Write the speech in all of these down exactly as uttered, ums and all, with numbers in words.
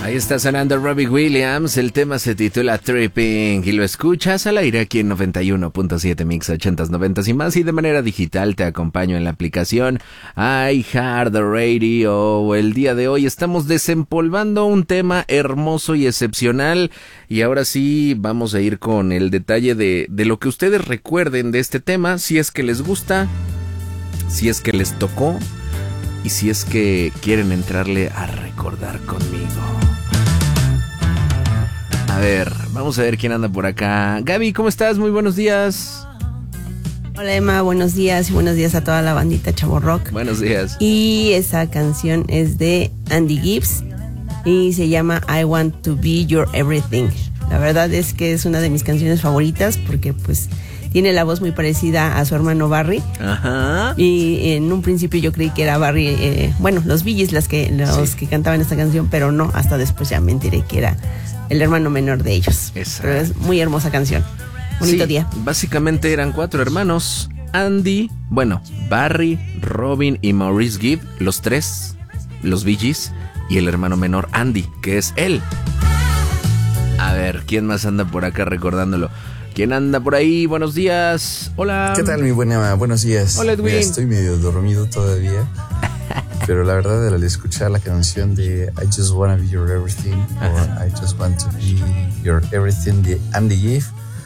Ahí está sonando Robbie Williams, el tema se titula Tripping y lo escuchas al aire aquí en noventa y uno punto siete Mix ochentas, noventas y más, y de manera digital te acompaño en la aplicación iHeartRadio. El día de hoy estamos desempolvando un tema hermoso y excepcional y ahora sí vamos a ir con el detalle de, de lo que ustedes recuerden de este tema, si es que les gusta, si es que les tocó y si es que quieren entrarle a recordar conmigo. A ver, vamos a ver quién anda por acá. Gaby, ¿cómo estás? Muy buenos días. Hola Emma, buenos días y buenos días a toda la bandita Chavo Rock. Buenos días. Y esa canción es de Andy Gibbs y se llama I Want to Be Your Everything. La verdad es que es una de mis canciones favoritas porque pues tiene la voz muy parecida a su hermano Barry. Ajá. Y en un principio yo creí que era Barry, eh, bueno, los Bee Gees las que, los sí. que cantaban esta canción, pero no, hasta después ya me enteré que era el hermano menor de ellos. Exacto. Pero es muy hermosa canción. Bonito sí, día. Básicamente eran cuatro hermanos. Andy, bueno, Barry, Robin y Maurice Gibb, los tres, los Bee Gees, y el hermano menor Andy, que es él. A ver, ¿quién más anda por acá recordándolo? ¿Quién anda por ahí? Buenos días. Hola. ¿Qué tal, mi buena? Buenos días. Hola, Edwin. Mira, estoy medio dormido todavía. Pero la verdad, al escuchar la canción de I Just Wanna Be Your Everything o I Just Want to Be Your Everything de Andy Gibb,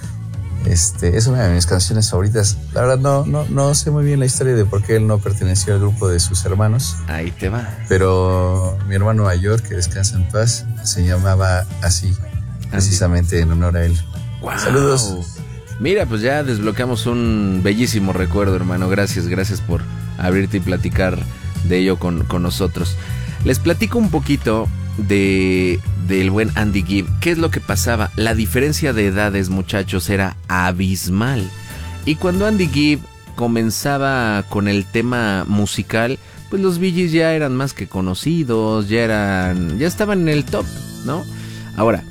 este, es una de mis canciones favoritas. La verdad, no, no, no sé muy bien la historia de por qué él no perteneció al grupo de sus hermanos. Ahí te va. Pero mi hermano mayor, que descansa en paz, se llamaba así, precisamente en honor a él. Wow. Saludos. Mira, pues ya desbloqueamos un bellísimo recuerdo, hermano. Gracias, gracias por abrirte y platicar de ello con, con nosotros. Les platico un poquito de del buen Andy Gibb. ¿Qué es lo que pasaba? La diferencia de edades, muchachos, era abismal. Y cuando Andy Gibb comenzaba con el tema musical, pues los Bee Gees ya eran más que conocidos, ya eran, ya estaban en el top, ¿no? Ahora,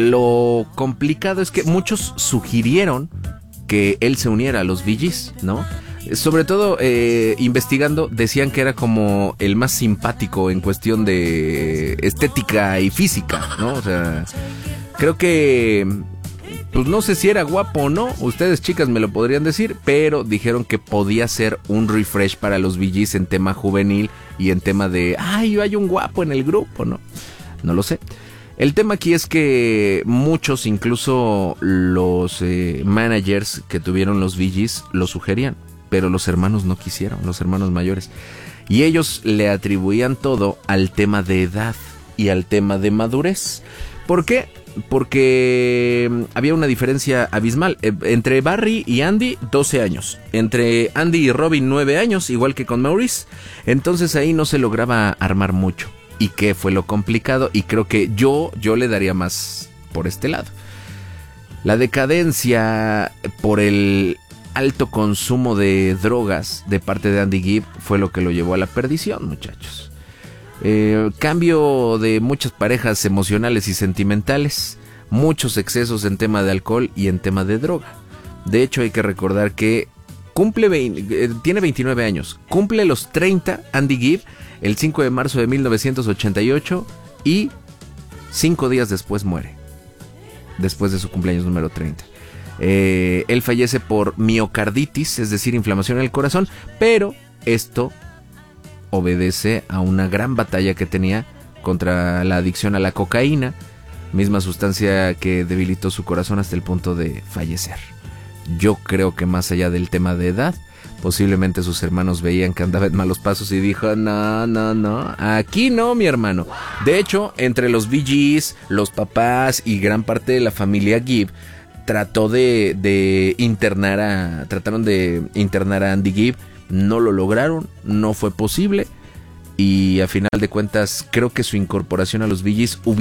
lo complicado es que muchos sugirieron que él se uniera a los Bee Gees, ¿no? Sobre todo, eh, investigando, decían que era como el más simpático en cuestión de estética y física, ¿no? O sea, creo que, pues no sé si era guapo o no, ustedes chicas me lo podrían decir, pero dijeron que podía ser un refresh para los Bee Gees en tema juvenil y en tema de, ay, hay un guapo en el grupo, ¿no? No lo sé. El tema aquí es que muchos, incluso los eh, managers que tuvieron los Bee Gees, lo sugerían, pero los hermanos no quisieron, los hermanos mayores. Y ellos le atribuían todo al tema de edad y al tema de madurez. ¿Por qué? Porque había una diferencia abismal. Entre Barry y Andy, doce años. Entre Andy y Robin, nueve años, igual que con Maurice. Entonces ahí no se lograba armar mucho. ¿Y qué fue lo complicado? Y creo que yo, yo le daría más por este lado. La decadencia por el alto consumo de drogas de parte de Andy Gibb fue lo que lo llevó a la perdición, muchachos. Eh, cambio de muchas parejas emocionales y sentimentales, muchos excesos en tema de alcohol y en tema de droga. De hecho, hay que recordar que cumple veinte, eh, tiene veintinueve años, cumple los treinta Andy Gibb el cinco de marzo de mil novecientos ochenta y ocho y cinco días después muere, después de su cumpleaños número treinta. Eh, él fallece por miocarditis, es decir, inflamación en el corazón, pero esto obedece a una gran batalla que tenía contra la adicción a la cocaína, misma sustancia que debilitó su corazón hasta el punto de fallecer. Yo creo que más allá del tema de edad, posiblemente sus hermanos veían que andaba en malos pasos y dijo, no, no, no, aquí no, mi hermano. De hecho, entre los Bee Gees, los papás y gran parte de la familia Gibb, trató de, de internar a, trataron de internar a Andy Gibb, no lo lograron, no fue posible y a final de cuentas creo que su incorporación a los Bee Gees hubiera